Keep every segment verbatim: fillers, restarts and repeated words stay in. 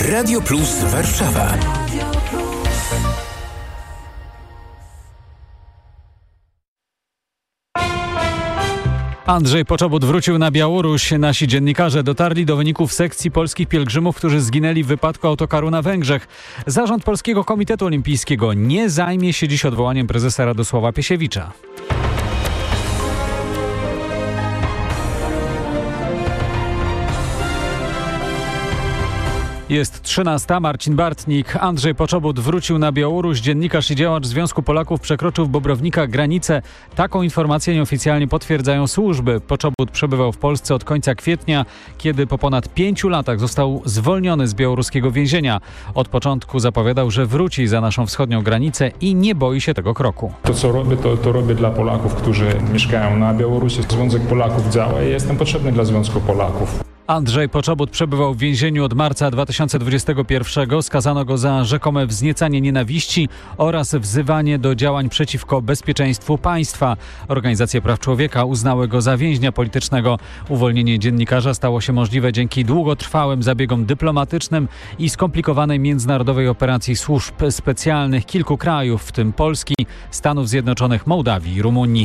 Radio Plus Warszawa. Andrzej Poczobut wrócił na Białoruś. Nasi dziennikarze dotarli do wyników sekcji polskich pielgrzymów, którzy zginęli w wypadku autokaru na Węgrzech. Zarząd Polskiego Komitetu Olimpijskiego nie zajmie się dziś odwołaniem prezesa Radosława Piesiewicza. Jest trzynasta. Marcin Bartnik. Andrzej Poczobut wrócił na Białoruś. Dziennikarz i działacz Związku Polaków przekroczył w Bobrownikach granicę. Taką informację nieoficjalnie potwierdzają służby. Poczobut przebywał w Polsce od końca kwietnia, kiedy po ponad pięciu latach został zwolniony z białoruskiego więzienia. Od początku zapowiadał, że wróci za naszą wschodnią granicę i nie boi się tego kroku. To, co robię, to, to robię dla Polaków, którzy mieszkają na Białorusi. Związek Polaków działa i jestem potrzebny dla Związku Polaków. Andrzej Poczobut przebywał w więzieniu od marca dwa tysiące dwudziestego pierwszego. Skazano go za rzekome wzniecanie nienawiści oraz wzywanie do działań przeciwko bezpieczeństwu państwa. Organizacje praw człowieka uznały go za więźnia politycznego. Uwolnienie dziennikarza stało się możliwe dzięki długotrwałym zabiegom dyplomatycznym i skomplikowanej międzynarodowej operacji służb specjalnych kilku krajów, w tym Polski, Stanów Zjednoczonych, Mołdawii i Rumunii.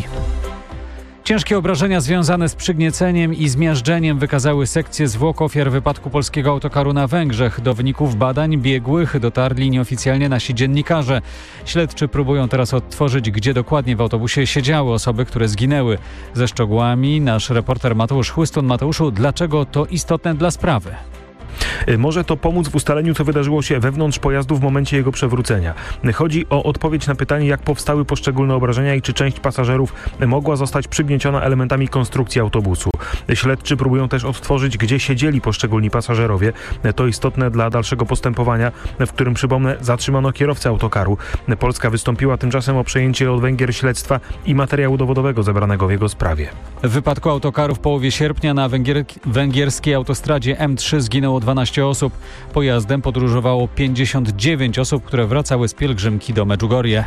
Ciężkie obrażenia związane z przygnieceniem i zmiażdżeniem wykazały sekcje zwłok ofiar wypadku polskiego autokaru na Węgrzech. Do wyników badań biegłych dotarli nieoficjalnie nasi dziennikarze. Śledczy próbują teraz odtworzyć, gdzie dokładnie w autobusie siedziały osoby, które zginęły. Ze szczegółami nasz reporter Mateusz Chłystun. Mateuszu, dlaczego to istotne dla sprawy? Może to pomóc w ustaleniu, co wydarzyło się wewnątrz pojazdu w momencie jego przewrócenia. Chodzi o odpowiedź na pytanie, jak powstały poszczególne obrażenia i czy część pasażerów mogła zostać przygnieciona elementami konstrukcji autobusu. Śledczy próbują też odtworzyć, gdzie siedzieli poszczególni pasażerowie. To istotne dla dalszego postępowania, w którym, przypomnę, zatrzymano kierowcę autokaru. Polska wystąpiła tymczasem o przejęcie od Węgier śledztwa i materiału dowodowego zebranego w jego sprawie. W wypadku autokaru w połowie sierpnia na węgier- węgierskiej autostradzie M trzy zginęło dwanaście osób. Pojazdem podróżowało pięćdziesiąt dziewięć osób, które wracały z pielgrzymki do Medjugorje.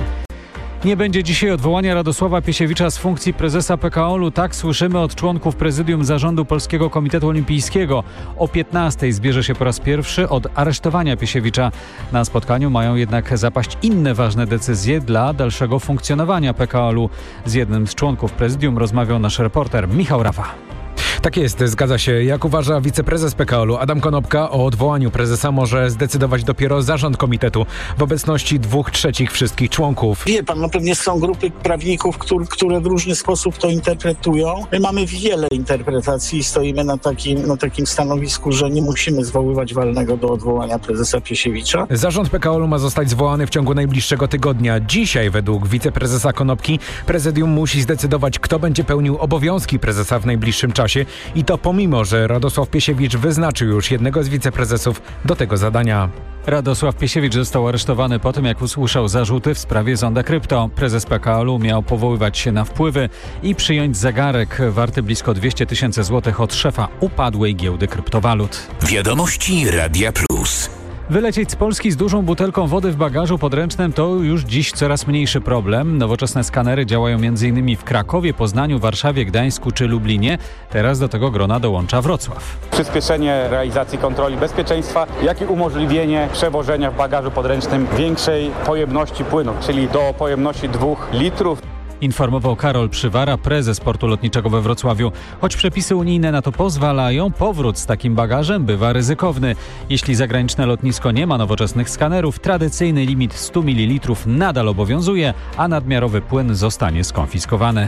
Nie będzie dzisiaj odwołania Radosława Piesiewicza z funkcji prezesa P K O L u. Tak słyszymy od członków prezydium zarządu Polskiego Komitetu Olimpijskiego. O piętnastej zbierze się po raz pierwszy od aresztowania Piesiewicza. Na spotkaniu mają jednak zapaść inne ważne decyzje dla dalszego funkcjonowania P K O L u. Z jednym z członków prezydium rozmawiał nasz reporter Michał Rawa. Tak jest, zgadza się. Jak uważa wiceprezes P K O L u Adam Konopka, o odwołaniu prezesa może zdecydować dopiero zarząd komitetu w obecności dwóch trzecich wszystkich członków. Wie pan, no pewnie są grupy prawników, które, które w różny sposób to interpretują. My mamy wiele interpretacji i stoimy na takim, na takim stanowisku, że nie musimy zwoływać walnego do odwołania prezesa Piesiewicza. Zarząd P K O L u ma zostać zwołany w ciągu najbliższego tygodnia. Dzisiaj według wiceprezesa Konopki prezydium musi zdecydować, kto będzie pełnił obowiązki prezesa w najbliższym czasie. I to pomimo, że Radosław Piesiewicz wyznaczył już jednego z wiceprezesów do tego zadania. Radosław Piesiewicz został aresztowany po tym, jak usłyszał zarzuty w sprawie Zonda Krypto. Prezes P K O L u miał powoływać się na wpływy i przyjąć zegarek warty blisko dwieście tysięcy złotych od szefa upadłej giełdy kryptowalut. Wiadomości Radia Plus. Wylecieć z Polski z dużą butelką wody w bagażu podręcznym to już dziś coraz mniejszy problem. Nowoczesne skanery działają m.in. w Krakowie, Poznaniu, Warszawie, Gdańsku czy Lublinie. Teraz do tego grona dołącza Wrocław. Przyspieszenie realizacji kontroli bezpieczeństwa, jak i umożliwienie przewożenia w bagażu podręcznym większej pojemności płynu, czyli do pojemności dwóch litrów. Informował Karol Przywara, prezes portu lotniczego we Wrocławiu. Choć przepisy unijne na to pozwalają, powrót z takim bagażem bywa ryzykowny. Jeśli zagraniczne lotnisko nie ma nowoczesnych skanerów, tradycyjny limit sto mililitrów nadal obowiązuje, a nadmiarowy płyn zostanie skonfiskowany.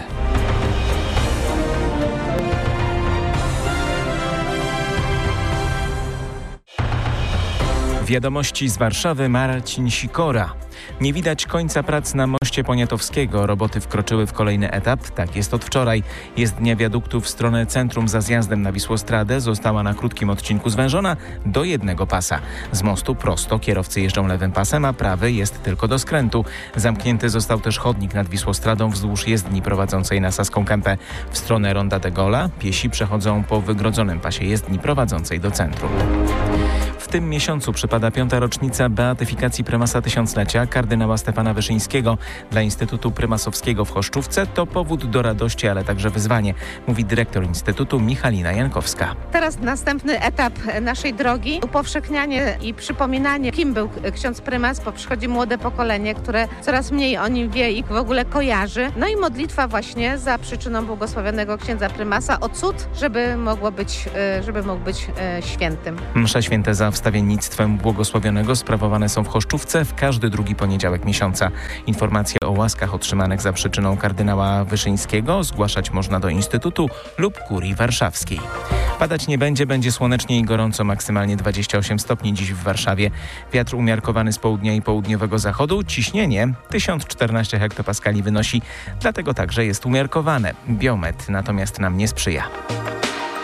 Wiadomości z Warszawy, Marcin Sikora. Nie widać końca prac na moście Poniatowskiego. Roboty wkroczyły w kolejny etap. Tak jest od wczoraj. Jezdnia wiaduktu w stronę centrum za zjazdem na Wisłostradę została na krótkim odcinku zwężona do jednego pasa. Z mostu prosto kierowcy jeżdżą lewym pasem, a prawy jest tylko do skrętu. Zamknięty został też chodnik nad Wisłostradą wzdłuż jezdni prowadzącej na Saską Kępę. W stronę Ronda de Gola piesi przechodzą po wygrodzonym pasie jezdni prowadzącej do centrum. W tym miesiącu przypada piąta rocznica beatyfikacji prymasa tysiąclecia kardynała Stefana Wyszyńskiego. Dla Instytutu Prymasowskiego w Choszczówce to powód do radości, ale także wyzwanie, mówi dyrektor Instytutu Michalina Jankowska. Teraz następny etap naszej drogi, upowszechnianie i przypominanie, kim był ksiądz prymas, bo przychodzi młode pokolenie, które coraz mniej o nim wie i w ogóle kojarzy. No i modlitwa właśnie za przyczyną błogosławionego księdza prymasa o cud, żeby mogło być, żeby mógł być świętym. Msze święte za wstawiennictwem błogosławionego sprawowane są w Choszczówce w każdy drugi poniedziałek miesiąca. Informacje o łaskach otrzymanych za przyczyną kardynała Wyszyńskiego zgłaszać można do Instytutu lub Kurii Warszawskiej. Padać nie będzie, będzie słonecznie i gorąco, maksymalnie dwadzieścia osiem stopni dziś w Warszawie. Wiatr umiarkowany z południa i południowego zachodu, ciśnienie tysiąc czternaście hektopaskali wynosi, dlatego także jest umiarkowane. Biometr natomiast nam nie sprzyja.